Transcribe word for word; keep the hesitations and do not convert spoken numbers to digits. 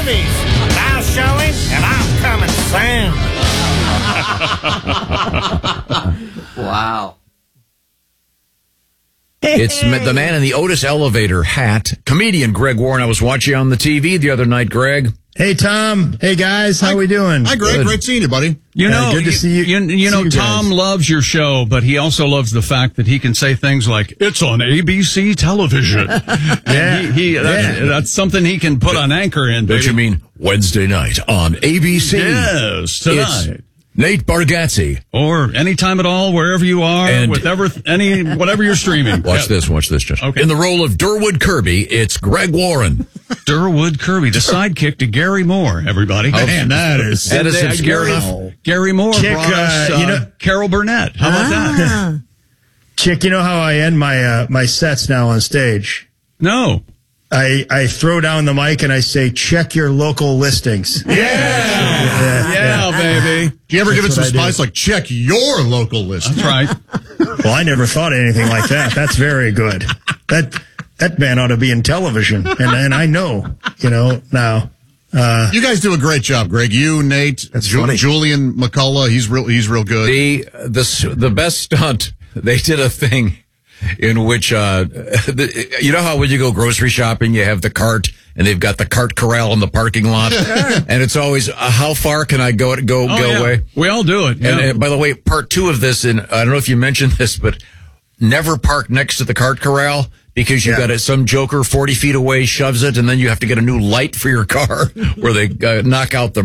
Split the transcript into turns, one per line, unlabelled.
Kirby's. Now showing, and I'm coming soon.
Wow.
It's the man in the Otis elevator hat, comedian Greg Warren. I was watching on the T V the other night, Greg.
Hey, Tom. Hey, guys. How
hi,
we doing?
Hi, Greg.
Good.
Great seeing you, buddy.
You know,
uh, good to
you,
see you.
You, you know,
you
Tom loves your show, but he also loves the fact that he can say things like, it's on A B C television.
yeah.
He, he, that's,
yeah.
that's something he can put on Anchor in, baby.
Don't you mean Wednesday night on A B C?
Yes, tonight.
It's Nate Bargatze.
Or anytime at all, wherever you are,
And-
with ever, any, whatever you're streaming.
Watch
Yeah.
this, watch this, Josh.
Okay.
In the role of Durwood Kirby, it's Greg Warren.
Durwood Kirby, the sidekick to Gary Moore, everybody.
Man, that is...
That is
And, uh,
obscure
Gary,
enough.
Gary Moore
Chick,
brought us
uh,
uh,
you know-
Carol Burnett. How about that?
Chick, you know how I end my uh, my sets now on stage?
No.
I, I throw down the mic and I say, check your local listings.
Yeah,
Yeah,
yeah, baby.
Do you ever give it
That's
some
what I do.
spice? Like, check your local list.
That's right.
Well, I never thought of anything like that. That's very good. That that man ought to be in television. And, and I know, you know, now. Uh,
You guys do a great job, Greg. You, Nate,
That's
Ju-
funny.
Julian McCullough. He's real. He's real good.
The, the, the best stunt, they did a thing in which, uh, the, you know how when you go grocery shopping, you have the cart and they've got the cart corral in the parking lot. And it's always, uh, how far can I go, go,
Oh,
go
yeah.
away?
We all do it. Yeah.
And uh, by the way, part two of this, and I don't know if you mentioned this, but never park next to the cart corral because you
Yeah.
got it, some joker forty feet away shoves it, and then you have to get a new light for your car where they uh, knock out the